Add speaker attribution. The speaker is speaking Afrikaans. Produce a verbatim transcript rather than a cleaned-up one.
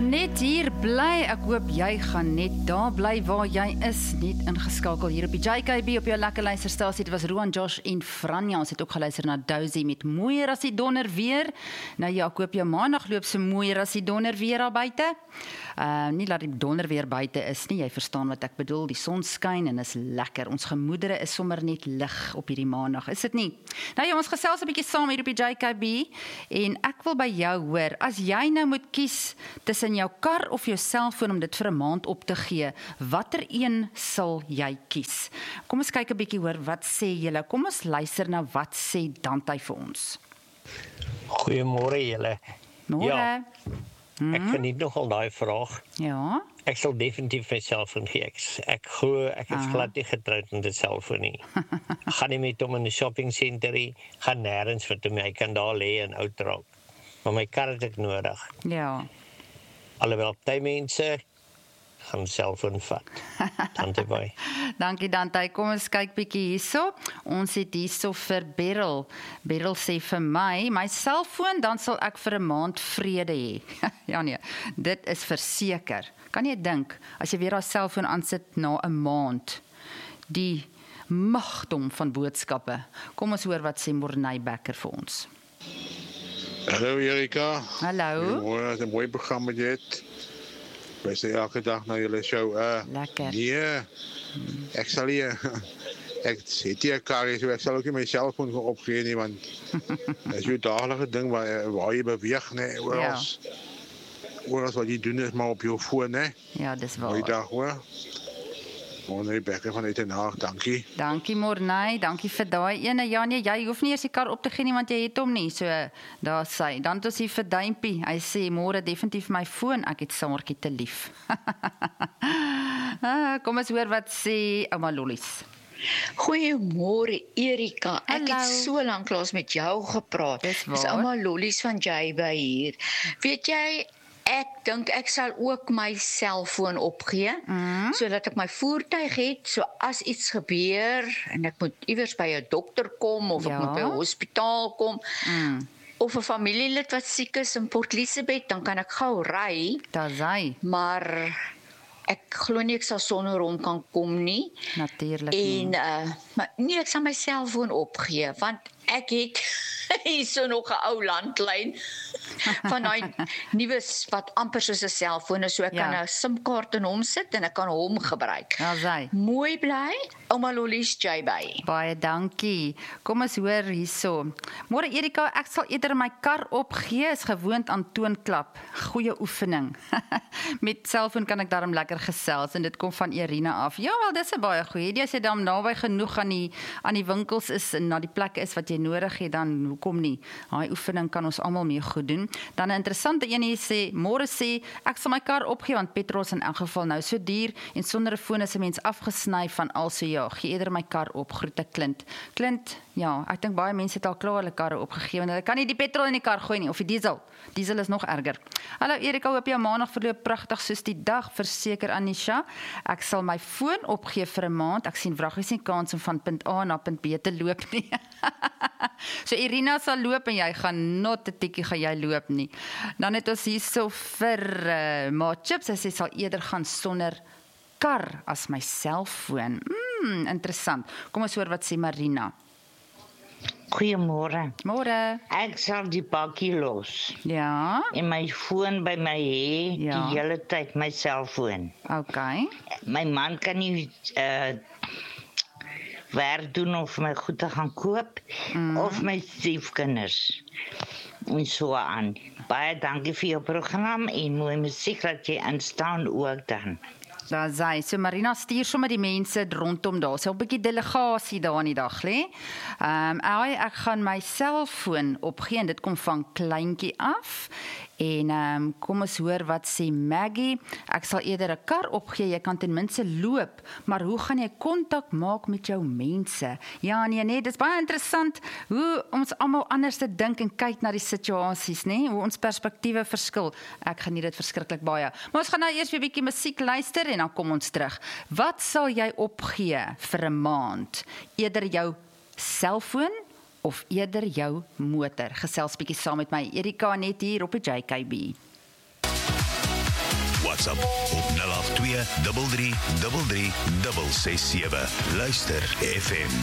Speaker 1: Net hier bly, ek hoop jy gaan net daar bly waar jy is, net ingeskakel hier op die J K B op jou lekker luisterstasie. Dit was Roan, Josh en Franja. Ons het ook geluister na Dozy met Mooier as die donder weer. Nou ja, ek hoop jou maandag loop so mooier as die donder weer daar buite. Uh, nie dat die donder weer buite is nie, jy verstaan wat ek bedoel, die son skyn en is lekker. Ons gemoedere is sommer net lig op hierdie maandag, is dit nie? Nou ja, ons gesels 'n bietjie saam hier op die J K B en ek wil by jou hoor, as jy nou moet kies tussen jou kar of jou selfoon om dit vir 'n maand op te gee, watter een sal jy kies? Kom ons kyk 'n bietjie hoor, wat sê julle? Kom ons luister na wat sê Dante vir ons.
Speaker 2: Goeiemôre julle.
Speaker 1: Môre.
Speaker 2: Ja, ek geniet nogal daai vraag.
Speaker 1: Ja.
Speaker 2: Ek sal definitief my selfoon gee. Ek, ek glo, ek is
Speaker 1: Aha.
Speaker 2: glad nie getroud met 'n selfoon nie. Gaan nie met hom in 'n shopping center nie, gaan nêrens vir hom. Hy kan daar lê en oud raak. Maar my kar het ek nodig.
Speaker 1: Ja.
Speaker 2: Alhoewel party mense gaan selfoon vat. Tante boy.
Speaker 1: Dankie Dante. Kom ons kyk bietjie hierso. Ons het hierso vir Beryl. Beryl sê vir my, my selfoon, dan sal ek vir 'n maand vrede hê. Ja nee, dit is verseker. Kan jy dink, as jy weer daai selfoon aansit na 'n maand, die magdom van boodskappe. Kom ons hoor wat sê Morney Becker vir ons.
Speaker 3: Hallo Erika.
Speaker 1: Hallo.
Speaker 3: Goeiemôre, het 'n mooi programma dit. Wij zijn elke dag naar jullie show. Uh,
Speaker 1: Lekker.
Speaker 3: Nee, ik zal hier. Ik zit hier elkaar zo. Ik zal ook niet mijn cellfoon gaan opgeven, want dat is je dagelijkse ding waar, waar je beweegt, nee. Alles, ja. Alles wat je doet is maar op je voet, nee.
Speaker 1: Ja, dis waar.
Speaker 3: Goeie dag hoor. Morney Becker vanuit Den Haag, dankie.
Speaker 1: Dankie Morney, dankie vir daai ene. Ja nee, jy hoef nie eers die kar op te gee nie want jy het hom nie. So daar sê, dan tot sy vir Duimpie. Hy sê môre definitief my foon, ek het Samertjie te lief. ah, kom ons hoor wat sê ouma Lollies.
Speaker 4: Goeiemôre Erika, ek
Speaker 1: Hallo.
Speaker 4: het so lank laas met jou gepraat.
Speaker 1: Dis waar.
Speaker 4: Dis ouma Lollies van J B hier. Weet jy, ek dink ek sal ook my selfoon opgee, mm. sodat ek my voertuig het, so as iets gebeur, en ek moet iewers by 'n dokter kom, of
Speaker 1: Ja.
Speaker 4: ek moet by 'n hospitaal kom,
Speaker 1: Mm.
Speaker 4: of 'n familielid wat siek is in Port Elizabeth, dan kan ek gou ry,
Speaker 1: Daar's hy,
Speaker 4: maar ek glo nie ek sal sonder hom kan kom nie.
Speaker 1: natuurlik.
Speaker 4: En
Speaker 1: nie.
Speaker 4: uh, maar nee, ek sal my selfoon opgee, want ek het hier so nog 'n ou landlyn van daai nuus wat amper soos 'n selfoon is, so ek
Speaker 1: Ja.
Speaker 4: kan 'n SIM-kaart in hom sit en ek kan hom gebruik.
Speaker 1: Daar's hy.
Speaker 4: Mooi bly, ouma Lollies J B.
Speaker 1: Baie dankie. Kom ons hoor hierso. Môre Erika, ek sal eerder my kar opgee, is gewoond aan toonklap. Goeie oefening. Met selfoon kan ek daarom lekker gesels en dit kom van Irina af. Ja, wel dis 'n baie goeie idee. As jy dan naby genoeg aan die aan die winkels is en na die plekke is wat jy nodig het, dan hoekom nie? Daai oefening kan ons almal mee goed doen. Dan 'n interessante een hier sê, môre sê ek sal my kar opgee want petrol is in elk geval nou so duur en sonder 'n foon is 'n mens afgesny van al so ja, gee eerder my kar op. Groete Clint. Clint, ja, ek dink baie mense het al klaar hulle karre opgegee want hulle kan nie die petrol in die kar gooi nie of die diesel. Diesel is nog erger. Hallo Erika, hoop jou maandag verloop pragtig soos die dag, verseker Anisha. Ek sal my foon opgee vir 'n maand. Ek sien wraggies nie kans om van punt A na punt B te loop nie. So Irina sal loop en jy gaan not 'n tikkie gaan jy loop nie. Dan het ons hierso vir uh, Ma Chips, sy sal eerder gaan sonder kar as my selfoon. Mm, interessant. Kom ons hoor wat sê Marina.
Speaker 5: Goeiemôre.
Speaker 1: Môre.
Speaker 5: Ek sal die bakkie los
Speaker 1: Ja.
Speaker 5: en my foon by my hê
Speaker 1: Ja.
Speaker 5: die hele tyd, my selfoon.
Speaker 1: Okay.
Speaker 5: My man kan nie uh, werk doen of my goede gaan koop mm. of my stiefkinders en so aan. Baie dankie vir jou program en mooi musiek dat jy instaan ook dan.
Speaker 1: Daar sê, so Marina stuur sommer die mense rondom daar. Sy 'n bietjie delegasie daar in die dag lê. Ehm um, ek gaan my selfoon opgee en dit kom van kleintjie af. En um, kom ons hoor wat sê Maggie. Ek sal eerder 'n kar opgee, jy kan ten minste loop, maar hoe gaan jy kontak maak met jou mense? Ja nee nee, dis baie interessant hoe ons almal anders te dink en kyk na die situasies, nê? Hoe ons perspektiewe verskil. Ek geniet dit verskriklik baie. Maar ons gaan nou eers weer 'n bietjie musiek luister en dan kom ons terug. Wat sal jy opgee vir 'n maand? Eerder jou selfoon of eerder jou motor? Gesels bietjie saam met my Erika net hier op die J K B.
Speaker 6: WhatsApp op nul agt twee drie drie drie drie ses ses sewe. Luister F M.